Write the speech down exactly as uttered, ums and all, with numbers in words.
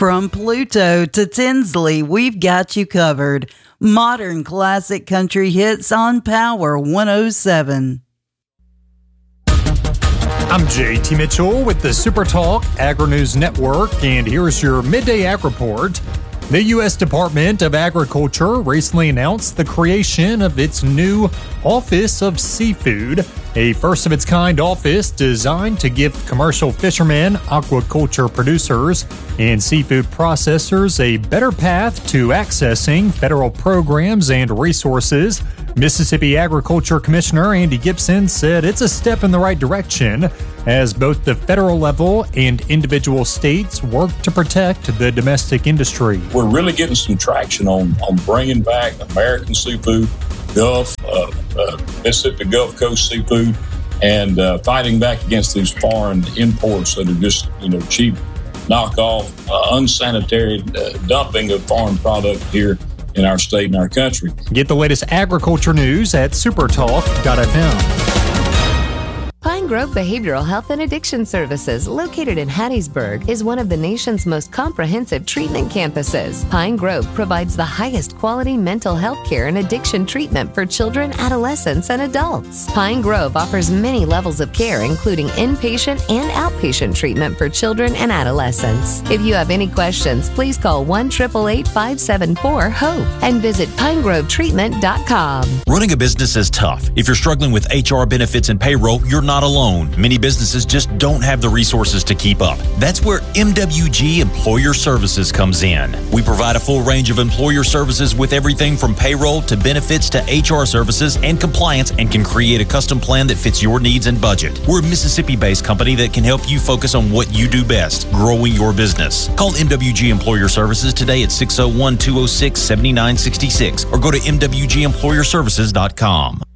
From Pluto to Tinsley, we've got you covered. Modern classic country hits on Power one oh seven. I'm J T Mitchell with the Super Talk Agri-News Network, and here's your Midday Ag Report. The U S Department of Agriculture recently announced the creation of its new Office of Seafood, a first-of-its-kind office designed to give commercial fishermen, aquaculture producers, and seafood processors a better path to accessing federal programs and resources. Mississippi Agriculture Commissioner Andy Gibson said it's a step in the right direction as both the federal level and individual states work to protect the domestic industry. We're really getting some traction on, on bringing back American seafood, Gulf, uh, uh, Mississippi Gulf Coast seafood, and uh, fighting back against these foreign imports that are just, you know, cheap knockoff, uh, unsanitary uh, dumping of foreign product here in our state and our country. Get the latest agriculture news at supertalk dot f m. Pine Grove Behavioral Health and Addiction Services, located in Hattiesburg, is one of the nation's most comprehensive treatment campuses. Pine Grove provides the highest quality mental health care and addiction treatment for children, adolescents, and adults. Pine Grove offers many levels of care, including inpatient and outpatient treatment for children and adolescents. If you have any questions, please call one eight eight eight, five seven four, HOPE and visit pine grove treatment dot com. Running a business is tough. If you're struggling with H R, benefits, and payroll, you're not alone. Many businesses just don't have the resources to keep up. That's where M W G Employer Services comes in. We provide a full range of employer services with everything from payroll to benefits to H R services and compliance, and can create a custom plan that fits your needs and budget. We're a Mississippi-based company that can help you focus on what you do best, growing your business. Call M W G Employer Services today at six oh one, two oh six, seven nine six six or go to m w g employer services dot com.